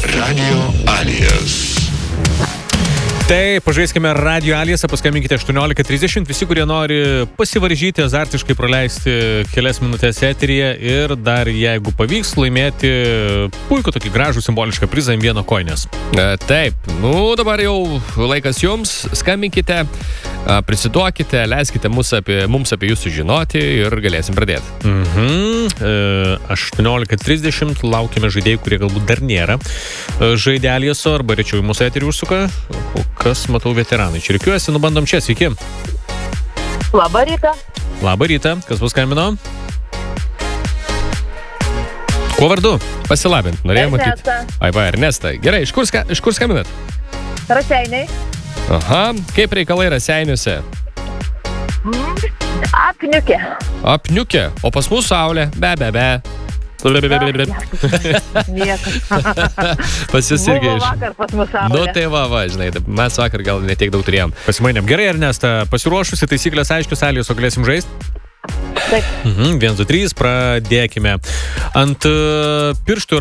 Radio Alijas. Tai pažaiskime Radio Aliasą, paskambinkite 18:30, visi, kurie nori pasivaržyti, azartiškai praleisti kelias minutės eteryje ir dar, jeigu pavyks, laimėti puikų tokį gražų simbolišką prizą M1 koinės. Taip, dabar jau laikas jums, skambinkite, prisiduokite, leiskite mums apie jūs sužinoti ir galėsim pradėti. 18:30 laukime žaidėjų, kurie galbūt dar nėra žaidė Aliaso arba rečiau į mūsų eterį užsuka. Kas, matau, veteranai. Čia rikiuojasi, bandom čia, sveiki. Labą rytą. Labą rytą, kas paskambino? Kuo vardu? Pasilabint, norėjau matyti. Ernesta. Ai, va, Ernesta. Gerai, iš kur skambinat? Raseiniai. Aha, kaip reikalai Raseiniuose? Apniukė. Apniukė, o pas mūsų saulė, be. Niekas. Pas jūs irgi Buvo vakar pas mus saulė. Tai va, žinai, mes vakar gal netiek daug turėjom. Pasimainėm. Gerai, Ernesta, pasiruošusi, taisyklės aiškius, Aliaso galėsim žaisti? Taip. 1, 2, 3, pradėkime. Ant pirštų